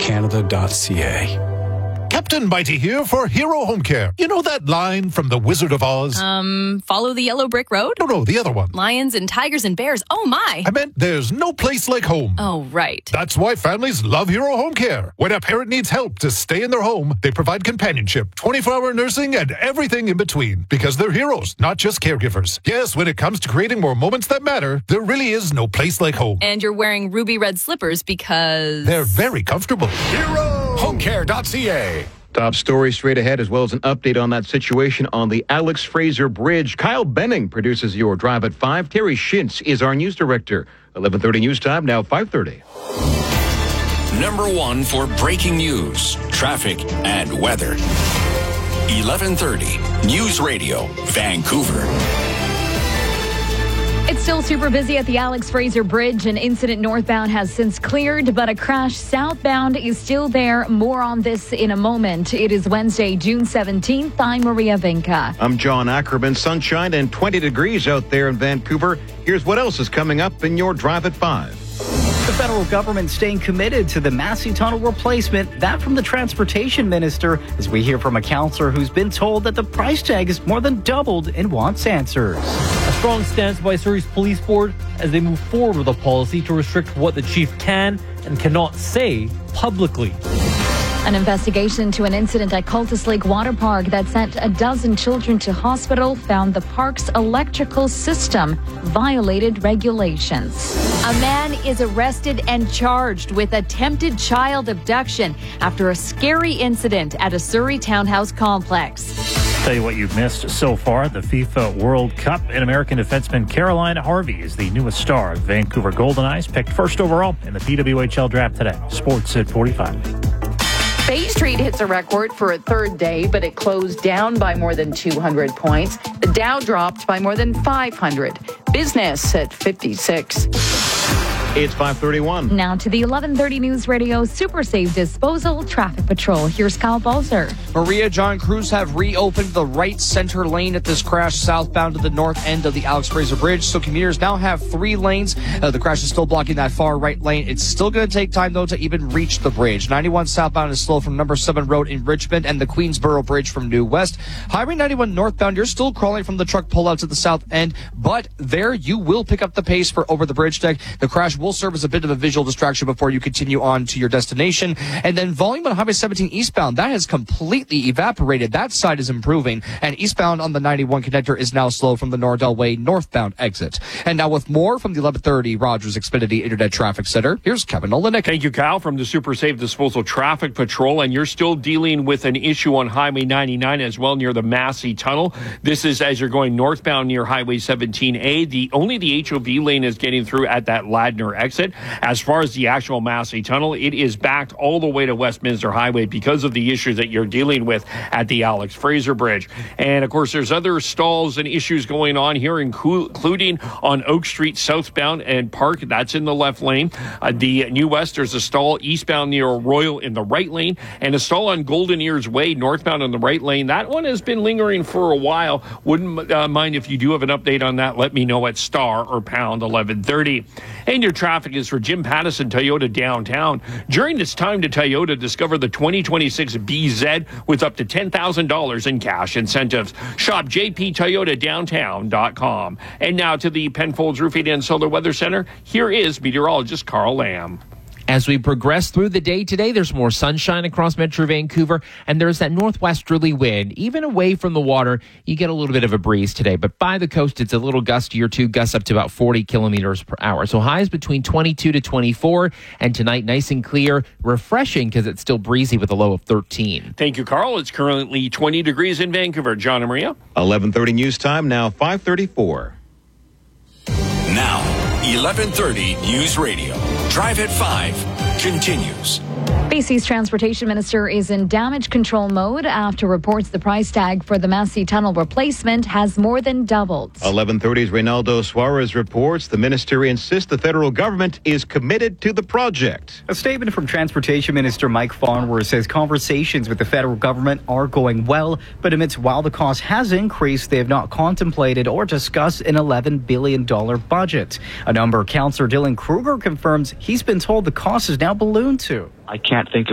healthcanada.ca. Captain Mighty here for Hero Home Care. You know that line from The Wizard of Oz? Follow the yellow brick road? No, the other one. Lions and tigers and bears. Oh, my. I meant there's no place like home. Oh, right. That's why families love Hero Home Care. When a parent needs help to stay in their home, they provide companionship, 24-hour nursing, and everything in between. Because they're heroes, not just caregivers. Yes, when it comes to creating more moments that matter, there really is no place like home. And you're wearing ruby red slippers because... they're very comfortable. HeroHomeCare.ca. Top story straight ahead, as well as an update on that situation on the Alex Fraser Bridge. Kyle Benning produces your Drive at 5. Terry Schintz is our news director. 11:30 news time, now 5:30. Number one for breaking news, traffic, and weather. 11:30 News Radio, Vancouver. It's still super busy at the Alex Fraser Bridge. An incident northbound has since cleared, but a crash southbound is still there. More on this in a moment. It is Wednesday, June 17th. I'm Maria Vinca. I'm John Ackerman. Sunshine and 20 degrees out there in Vancouver. Here's what else is coming up in your Drive at 5. The federal government staying committed to the Massey Tunnel replacement. That from the transportation minister, as we hear from a counselor who's been told that the price tag is more than doubled and wants answers. A strong stance by Surrey's police board as they move forward with a policy to restrict what the chief can and cannot say publicly. An investigation to an incident at Cultus Lake Water Park that sent a dozen children to hospital found the park's electrical system violated regulations. A man is arrested and charged with attempted child abduction after a scary incident at a Surrey townhouse complex. Tell you what you've missed so far. The FIFA World Cup, and American defenseman Caroline Harvey is the newest star of Vancouver Golden Eyes, picked first overall in the PWHL draft today. Sports at 45. Bay Street hits a record for a third day, but it closed down by more than 200 points. The Dow dropped by more than 500. Business at 56. It's 5:31. Now to the 11:30 News Radio Super Safe Disposal Traffic Patrol. Here's Kyle Balzer. Maria, John, crews have reopened the right center lane at this crash southbound to the north end of the Alex Fraser Bridge. So commuters now have 3 lanes. The crash is still blocking that far right lane. It's still going to take time, though, to even reach the bridge. 91 southbound is slow from number 7 road in Richmond and the Queensboro Bridge from New West. Highway 91 northbound, you're still crawling from the truck pullouts at the south end, but there you will pick up the pace for over the bridge deck. The crash will serve as a bit of a visual distraction before you continue on to your destination. And then volume on Highway 17 eastbound, that has completely evaporated. That side is improving. And eastbound on the 91 connector is now slow from the Nordell Way northbound exit. And now with more from the 11:30 Rogers Xfinity Internet Traffic Center, here's Kevin Olenek. Thank you, Kyle, from the Super Safe Disposal Traffic Patrol. And you're still dealing with an issue on Highway 99 as well near the Massey Tunnel. This is as you're going northbound near Highway 17A. Only the HOV lane is getting through at that Ladner exit. As far as the actual Massey Tunnel, it is backed all the way to Westminster Highway because of the issues that you're dealing with at the Alex Fraser Bridge. And, of course, there's other stalls and issues going on here, including on Oak Street southbound and Park. That's in the left lane. The New West, there's a stall eastbound near Royal in the right lane, and a stall on Golden Ears Way northbound in the right lane. That one has been lingering for a while. Wouldn't mind if you do have an update on that. Let me know at star or pound 1130. And your traffic is for Jim Pattison Toyota downtown. During this time to Toyota, discover the 2026 BZ with up to $10,000 in cash incentives. Shop jptoyotadowntown.com. And now to the Penfolds Roofing and Solar Weather Center. Here is meteorologist Carl Lamb. As we progress through the day today, there's more sunshine across Metro Vancouver, and there's that northwesterly wind. Even away from the water, you get a little bit of a breeze today. But by the coast, it's a little gustier too, gusts up to about 40 kilometers per hour. So highs between 22 to 24, and tonight nice and clear, refreshing because it's still breezy with a low of 13. Thank you, Carl. It's currently 20 degrees in Vancouver. John and Maria. 11:30 news time, now 5:34. Now, 11:30 News Radio. Drive at 5 continues. BC's transportation minister is in damage control mode after reports the price tag for the Massey Tunnel replacement has more than doubled. 11:30's Reynaldo Suarez reports the minister insists the federal government is committed to the project. A statement from Transportation Minister Mike Farnworth says conversations with the federal government are going well, but admits while the cost has increased, they have not contemplated or discussed an $11 billion budget. A number Councillor Dylan Kruger confirms he's been told the cost is now ballooned to. I can't think of